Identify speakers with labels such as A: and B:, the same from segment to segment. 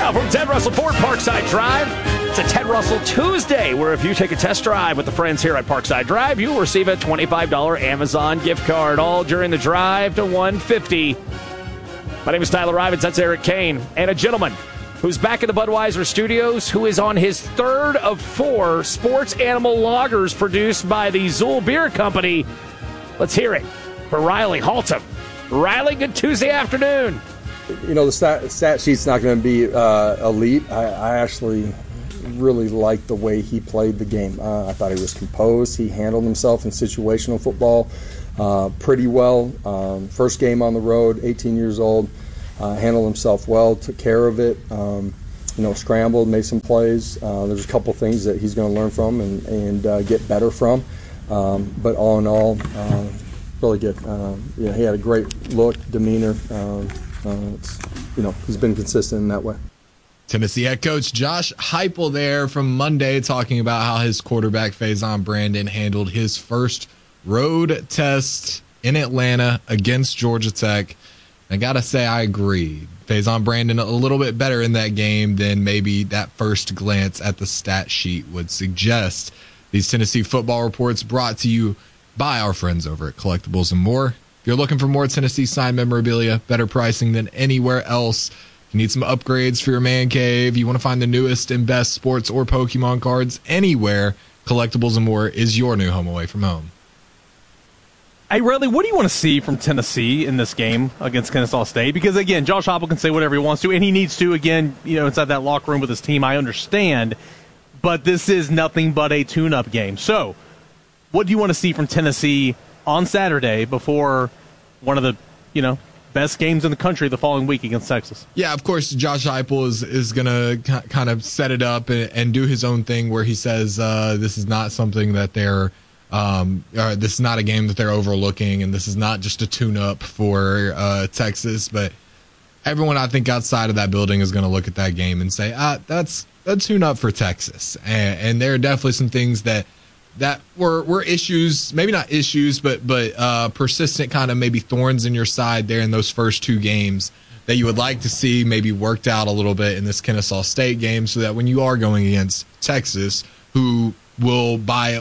A: now from Ted Russell Ford Parkside Drive. It's a Ted Russell Tuesday, where if you take a test drive with the friends here at Parkside Drive, you will receive a $25 Amazon gift card, all during the drive to 150. My name is Tyler Ivins. That's Eric Kane. And a gentleman who's back in the Budweiser studios, who is on his third of 4 sports animal lagers produced by the Zool Beer Company. Let's hear it for Riley Haltom. Riley, good Tuesday afternoon.
B: You know, the stat sheet's not going to be elite. I actually really liked the way he played the game. I thought he was composed. He handled himself in situational football pretty well. First game on the road, 18 years old, handled himself well, took care of it, scrambled, made some plays. There's a couple things that he's going to learn from and get better from. But all in all, really good. He had a great look, demeanor. He's been consistent in that way.
C: Tennessee head coach Josh Heupel there from Monday, talking about how his quarterback Faison Brandon handled his first road test in Atlanta against Georgia Tech. I gotta say, I agree. Faison Brandon a little bit better in that game than maybe that first glance at the stat sheet would suggest. These Tennessee football reports brought to you by our friends over at Collectibles and More. If you're looking for more Tennessee signed memorabilia, better pricing than anywhere else, you need some upgrades for your man cave, you want to find the newest and best sports or Pokemon cards anywhere, Collectibles and More is your new home away from home.
D: Hey, Riley, what do you want to see from Tennessee in this game against Kennesaw State? Because, again, Josh Heupel can say whatever he wants to, and he needs to, again, inside that locker room with his team. I understand. But this is nothing but a tune-up game. So, what do you want to see from Tennessee on Saturday before one of the, best games in the country the following week against Texas? Yeah,
C: of course, Josh Heupel is going to kind of set it up and do his own thing where he says this is not something that they're this is not a game that they're overlooking, and this is not just a tune-up for Texas. But everyone, I think, outside of that building is going to look at that game and say, that's a tune-up for Texas. And there are definitely some things that were issues, maybe not issues, but persistent kind of maybe thorns in your side there in those first 2 games that you would like to see maybe worked out a little bit in this Kennesaw State game, so that when you are going against Texas, who will by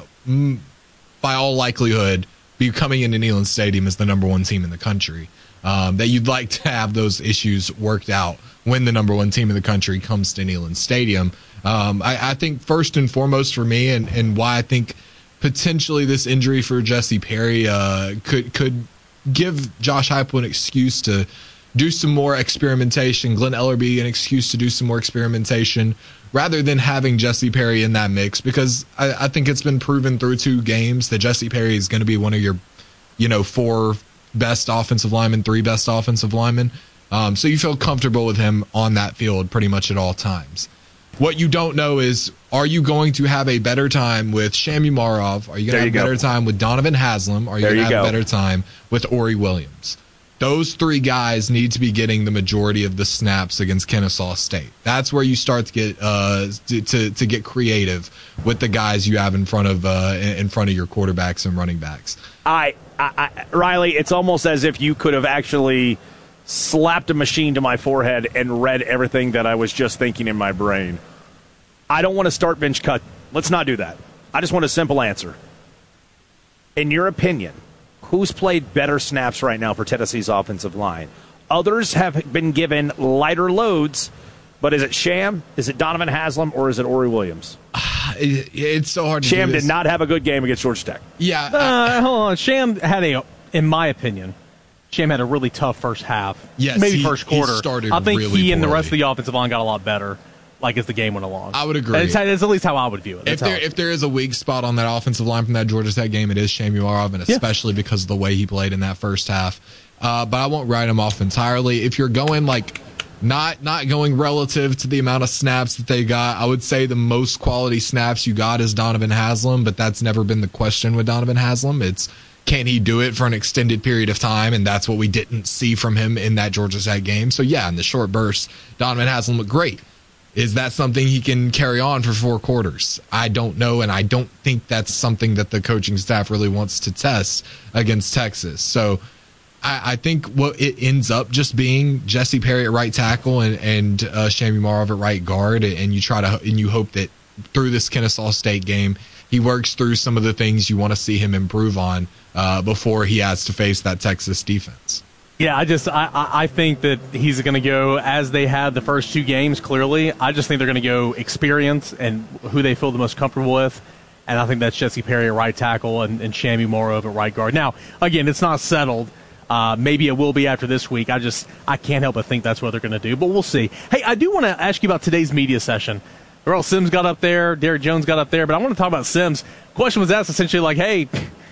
C: all likelihood be coming into Neyland Stadium as the number 1 team in the country, that you'd like to have those issues worked out when the number 1 team in the country comes to Neyland Stadium. I think first and foremost for me, and why I think potentially this injury for Jesse Perry could give Josh Heupel an excuse to do some more experimentation, Glenn Ellerbe an excuse to do some more experimentation, rather than having Jesse Perry in that mix, because I think it's been proven through 2 games that Jesse Perry is going to be one of your 4 best offensive linemen, 3 best offensive linemen. So you feel comfortable with him on that field pretty much at all times. What you don't know is, are you going to have a better time with Sham Umarov? Are you going to have a better time with Donovan Haslam? Are you going to have a better time with Ori Williams? Those 3 guys need to be getting the majority of the snaps against Kennesaw State. That's where you start to get to get creative with the guys you have in front of your quarterbacks and running backs.
A: Riley, it's almost as if you could have actually slapped a machine to my forehead and read everything that I was just thinking in my brain. I don't want to start bench cut. Let's not do that. I just want a simple answer. In your opinion, who's played better snaps right now for Tennessee's offensive line? Others have been given lighter loads, but is it Sham, is it Donovan Haslam, or is it Ori Williams?
C: It's so hard to
A: Sham did not have a good game against Georgia Tech.
D: Yeah. Hold on. Sham had in my opinion, Sham had a really tough first half.
C: Yes,
D: maybe first quarter.
C: I think
D: really he and the rest of the offensive line got a lot better, as the game went along.
C: I would agree.
D: That's at least how I would view it.
C: If there is a weak spot on that offensive line from that Georgia Tech game, it is Sham Umarov, and especially because of the way he played in that first half. But I won't write him off entirely. If you're going not going relative to the amount of snaps that they got, I would say the most quality snaps you got is Donovan Haslam, but that's never been the question with Donovan Haslam. It's, can he do it for an extended period of time? And that's what we didn't see from him in that Georgia Tech game. So, yeah, in the short burst, Donovan Haslam looked great. Is that something he can carry on for 4 quarters? I don't know, and I don't think that's something that the coaching staff really wants to test against Texas. So I think what it ends up just being Jesse Perry at right tackle and Shamie Marov at right guard, and you hope that through this Kennesaw State game he works through some of the things you want to see him improve on before he has to face that Texas defense.
D: Yeah, I think that he's going to go as they had the first two games, clearly. I just think they're going to go experience and who they feel the most comfortable with. And I think that's Jesse Perry at right tackle and Shamie Marov at right guard. Now, again, it's not settled. Maybe it will be after this week. I can't help but think that's what they're going to do, but we'll see. Hey, I do want to ask you about today's media session. Earl Sims got up there, Derek Jones got up there, but I want to talk about Sims. Question was asked essentially like, hey,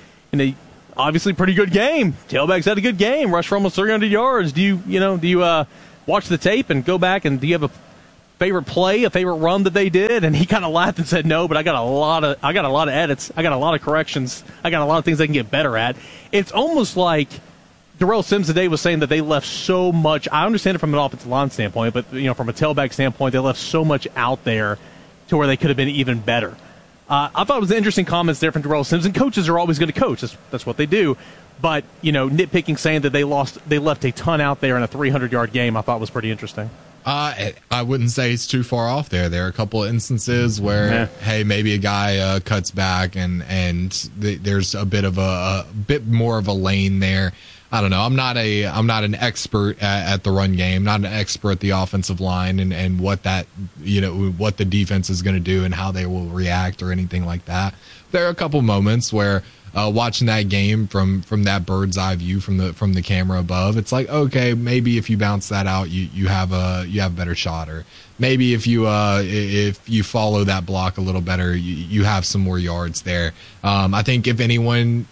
D: obviously pretty good game. Tailbacks had a good game, rushed for almost 300 yards. Do you watch the tape and go back and do you have a favorite play, a favorite run that they did? And he kind of laughed and said no, but I got a lot of edits, I got a lot of corrections, I got a lot of things they can get better at. It's almost like Darrell Sims today was saying that they left so much. I understand it from an offensive line standpoint, but from a tailback standpoint, they left so much out there to where they could have been even better. I thought it was interesting comments there from Darrell Sims, and coaches are always going to coach. That's what they do. But nitpicking, saying that they left a ton out there in a 300-yard game, I thought was pretty interesting.
C: I wouldn't say it's too far off there. There are a couple of instances where, hey, maybe a guy cuts back and there's a bit more of a lane there. I don't know. I'm not an expert at the run game, not an expert at the offensive line and what that, what the defense is going to do and how they will react or anything like that. There are a couple moments where watching that game from that bird's eye view from the camera above, it's like, okay, maybe if you bounce that out, you have a better shot, or maybe if you follow that block a little better, you have some more yards there. I think if anyone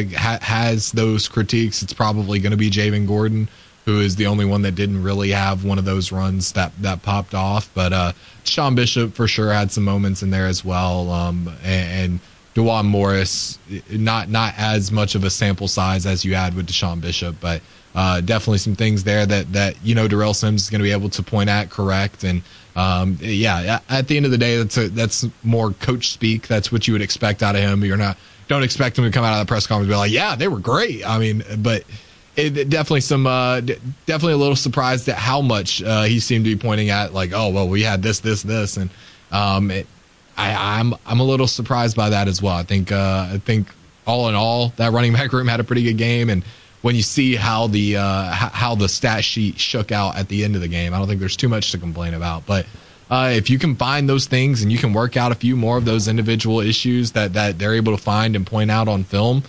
C: has those critiques, it's probably going to be Javen Gordon, who is the only one that didn't really have one of those runs that popped off. But Deshaun Bishop for sure had some moments in there as well, and DeJuan Morris, not as much of a sample size as you had with Deshaun Bishop, but definitely some things there that Darrell Sims is going to be able to point at, correct, and at the end of the day, that's more coach speak. That's what you would expect out of him. Don't expect him to come out of the press conference and be like, yeah, they were great. I mean, but definitely definitely a little surprised at how much he seemed to be pointing at, like, oh well, we had this, and I'm a little surprised by that as well. I think all in all, that running back room had a pretty good game, and when you see how the stat sheet shook out at the end of the game, I don't think there's too much to complain about. But if you can find those things and you can work out a few more of those individual issues that they're able to find and point out on film,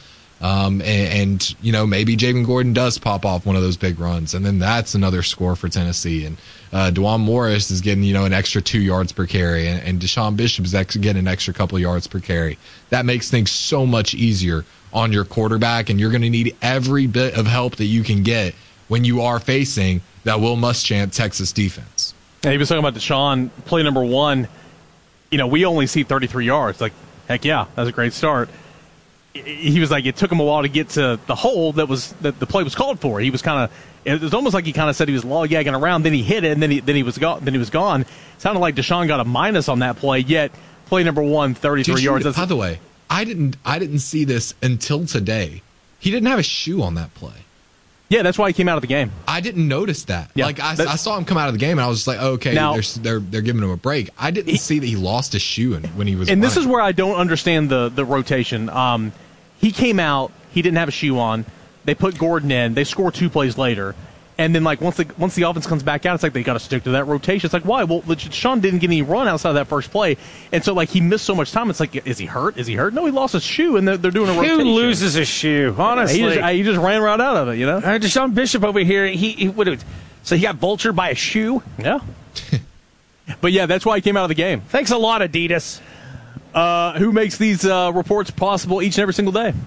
C: and maybe Javen Gordon does pop off one of those big runs, and then that's another score for Tennessee. And DeJuan Morris is getting an extra 2 yards per carry, and Deshaun Bishop is getting an extra couple of yards per carry. That makes things so much easier on your quarterback, and you're going to need every bit of help that you can get when you are facing that Will Muschamp Texas defense.
D: Yeah, he was talking about Deshaun, play number 1. We only see 33 yards. Like, heck yeah, that's a great start. He was like, it took him a while to get to the hole that the play was called for. He was it was almost like he kind of said he was lollygagging around, then he hit it, and then he was gone. It sounded like Deshaun got a minus on that play, yet play number 1, 33 yards.
C: By the way, I didn't see this until today. He didn't have a shoe on that play.
D: Yeah, that's why he came out of the game.
C: I didn't notice that. Yeah, I saw him come out of the game, and I was just like, okay, now, they're giving him a break. I didn't see that he lost his shoe when he was. And
D: running. This is where I don't understand the rotation. He came out, he didn't have a shoe on. They put Gordon in. They score 2 plays later. And then, once the offense comes back out, it's like they got to stick to that rotation. It's like, why? Well, Deshaun didn't get any run outside of that first play. And so, he missed so much time. It's like, is he hurt? No, he lost his shoe, and they're doing a rotation.
A: Who loses a shoe, honestly?
D: He just ran right out of it,
A: Deshaun Bishop over here, he would have. So he got vultured by a shoe?
D: Yeah. But, yeah, that's why he came out of the game.
A: Thanks a lot, Adidas.
D: Who makes these reports possible each and every single day?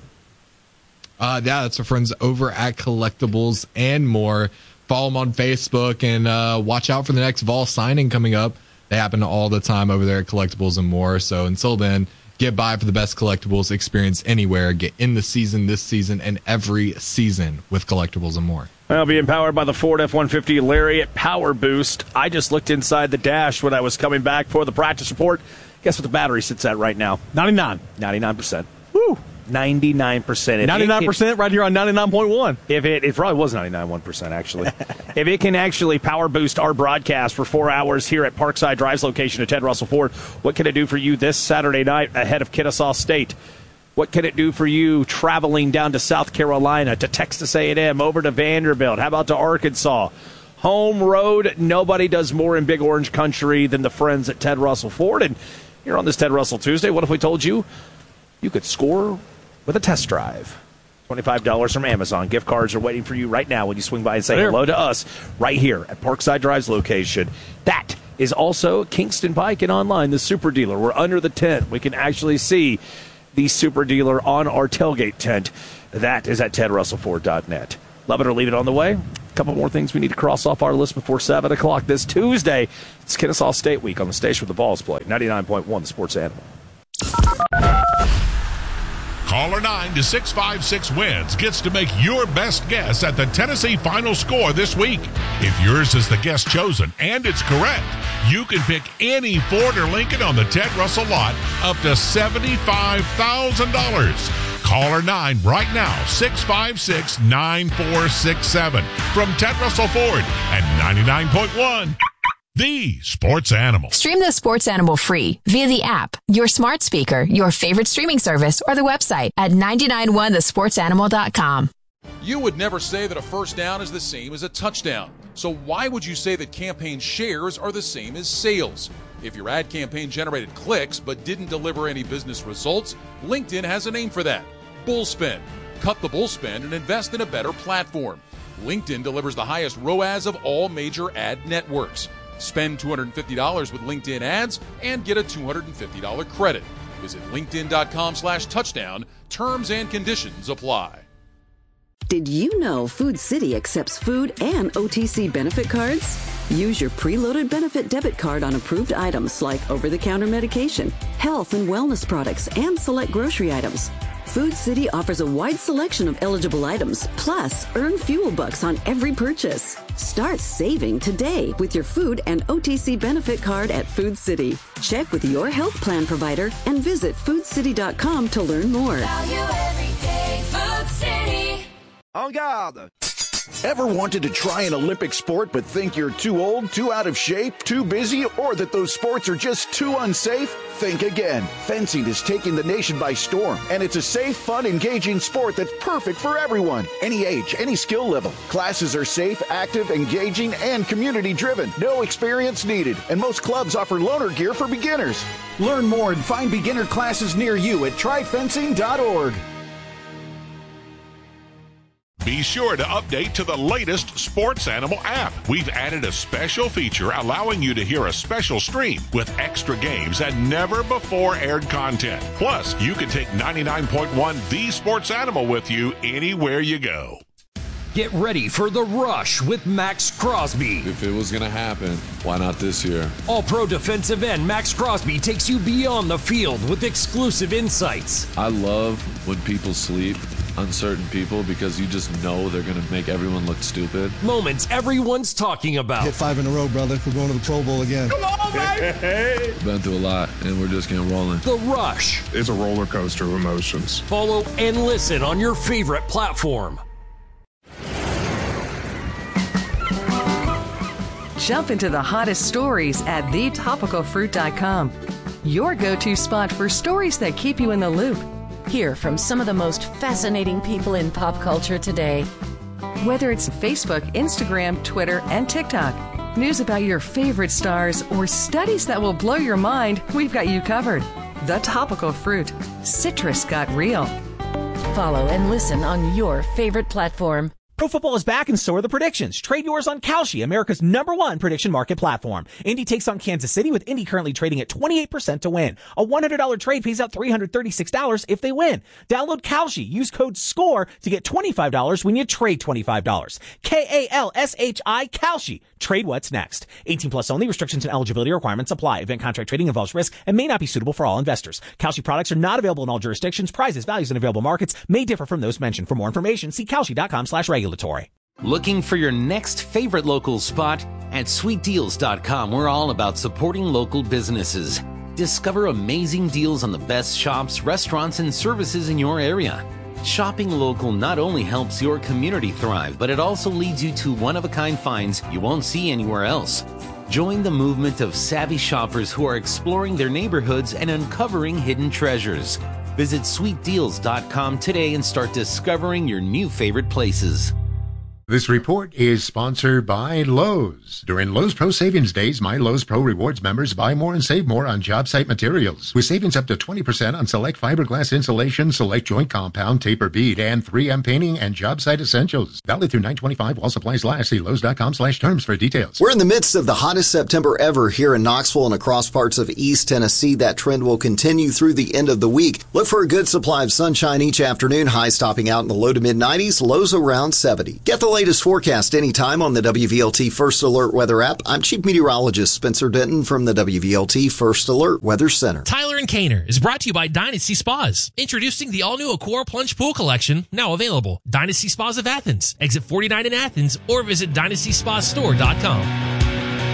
C: That's our friends over at Collectibles and More. Follow them on Facebook and watch out for the next Vol signing coming up. They happen all the time over there at Collectibles and More. So until then, get by for the best collectibles experience anywhere. Get in the season, this season, and every season with Collectibles and More.
A: Well, being powered by the Ford F-150 Lariat Power Boost. I just looked inside the dash when I was coming back for the practice report. Guess what the battery sits at right now?
D: 99%.
A: 99%.
D: Woo!
A: 99%.
D: 99% right here on 99.1.
A: It probably was 99.1% actually. If it can actually power boost our broadcast for 4 hours here at Parkside Drive's location at Ted Russell Ford, what can it do for you this Saturday night ahead of Kennesaw State? What can it do for you traveling down to South Carolina, to Texas A&M, over to Vanderbilt? How about to Arkansas? Home road, nobody does more in Big Orange Country than the friends at Ted Russell Ford. And here on this Ted Russell Tuesday, what if we told you you could score with a test drive? $25 from Amazon. Gift cards are waiting for you right now when you swing by and say hello to us right here at Parkside Drive's location. That is also Kingston Pike and online, the Super Dealer. We're under the tent. We can actually see the Super Dealer on our tailgate tent. That is at tedrussellford.net. Love it or leave it on the way. A couple more things we need to cross off our list before 7 o'clock this Tuesday. It's Kennesaw State Week on the station where the balls play. 99.1, the Sports Animal.
E: Caller 9-656-WINS gets to make your best guess at the Tennessee final score this week. If yours is the guess chosen and it's correct, you can pick any Ford or Lincoln on the Ted Russell lot up to $75,000. Caller 9 right now, 656-9467 from Ted Russell Ford and 99.1. The Sports Animal.
F: Stream the Sports Animal free via the app, your smart speaker, your favorite streaming service, or the website at 991thesportsanimal.com.
G: You would never say that a first down is the same as a touchdown. So why would you say that campaign shares are the same as sales? If your ad campaign generated clicks but didn't deliver any business results, LinkedIn has a name for that. Bullspend. Cut the bullspend and invest in a better platform. LinkedIn delivers the highest ROAS of all major ad networks. Spend $250 with LinkedIn ads and get a $250 credit. Visit linkedin.com/touchdown. Terms and conditions apply.
H: Did you know Food City accepts food and OTC benefit cards? Use your preloaded benefit debit card on approved items like over-the-counter medication, health and wellness products, and select grocery items. Food City offers a wide selection of eligible items, plus earn fuel bucks on every purchase. Start saving today with your food and OTC benefit card at Food City. Check with your health plan provider and visit foodcity.com to learn more.
I: Value every day, Food City.
J: En garde! Ever wanted to try an Olympic sport but think you're too old, too out of shape, too busy, or that those sports are just too unsafe? Think again. Fencing is taking the nation by storm, and it's a safe, fun, engaging sport that's perfect for everyone. Any age, any skill level. Classes are safe, active, engaging, and community-driven. No experience needed, and most clubs offer loaner gear for beginners. Learn more and find beginner classes near you at tryfencing.org.
E: Be sure to update to the latest Sports Animal app. We've added a special feature allowing you to hear a special stream with extra games and never before aired content. Plus, you can take 99.1 The Sports Animal with you anywhere you go.
K: Get ready for The Rush with Max Crosby.
L: If it was going to happen, why not this year?
K: All-Pro defensive end Max Crosby takes you beyond the field with exclusive insights.
L: I love when people sleep on certain people because you just know they're going to make everyone look stupid.
K: Moments everyone's talking about.
M: Hit 5 in a row, brother. We're going to the Pro Bowl again.
K: Come on, baby!
L: Been through a lot, and we're just getting rolling.
K: The Rush.
N: It's a roller coaster of emotions.
K: Follow and listen on your favorite platform.
O: Jump into the hottest stories at thetopicalfruit.com. Your go-to spot for stories that keep you in the loop.
P: Hear from some of the most fascinating people in pop culture today.
O: Whether it's Facebook, Instagram, Twitter, and TikTok, news about your favorite stars, or studies that will blow your mind, we've got you covered. The Topical Fruit. Citrus got real.
P: Follow and listen on your favorite platform.
Q: Pro football is back and so are the predictions. Trade yours on Kalshi, America's #1 prediction market platform. Indy takes on Kansas City with Indy currently trading at 28% to win. A $100 trade pays out $336 if they win. Download Kalshi. Use code SCORE to get $25 when you trade $25. Kalshi, Kalshi. Trade what's next. 18 plus only. Restrictions and eligibility requirements apply. Event contract trading involves risk and may not be suitable for all investors. Kalshi products are not available in all jurisdictions. Prices, values, and available markets may differ from those mentioned. For more information, see kalshi.com/regulatory.
R: Looking for your next favorite local spot? At sweetdeals.com, we're all about supporting local businesses. Discover amazing deals on the best shops, restaurants, and services in your area. Shopping local not only helps your community thrive, but it also leads you to one-of-a-kind finds you won't see anywhere else. Join the movement of savvy shoppers who are exploring their neighborhoods and uncovering hidden treasures. Visit sweetdeals.com today and start discovering your new favorite places.
S: This report is sponsored by Lowe's. During Lowe's Pro Savings Days, My Lowe's Pro Rewards members buy more and save more on job site materials, with savings up to 20% on select fiberglass insulation, select joint compound, taper bead, and 3M painting and job site essentials. Valid through 9/25 while supplies last. See Lowe's.com/terms for details.
T: We're in the midst of the hottest September ever here in Knoxville and across parts of East Tennessee. That trend will continue through the end of the week. Look for a good supply of sunshine each afternoon. Highs topping out in the low to mid 90s, lows around 70. Get the latest forecast anytime on the WVLT First Alert Weather app. I'm Chief Meteorologist Spencer Denton from the WVLT First Alert Weather Center.
U: Tyler & Kaner is brought to you by Dynasty Spas. Introducing the all-new Accor Plunge Pool Collection, now available. Dynasty Spas of Athens. Exit 49 in Athens, or visit DynastySpaStore.com.